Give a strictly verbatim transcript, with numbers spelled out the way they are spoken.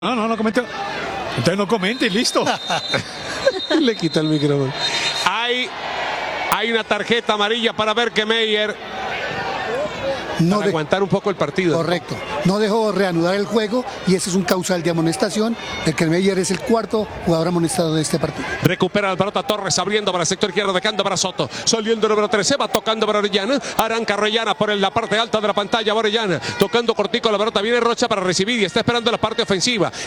No, no, no comente. Entonces no comente y listo. Le quita el micrófono. Hay, hay una tarjeta amarilla para Berkemeier. No para de... aguantar un poco el partido. Correcto. No dejó reanudar el juego y ese es un causal de amonestación. Berkemeier es el cuarto jugador amonestado de este partido. Recupera la pelota Torres abriendo para el sector izquierdo, dejando para Soto. Saliendo el número trece, va tocando para Orellana. Arranca Orellana por la parte alta de la pantalla. Orellana tocando cortico la pelota. Viene Rocha para recibir y está esperando la parte ofensiva.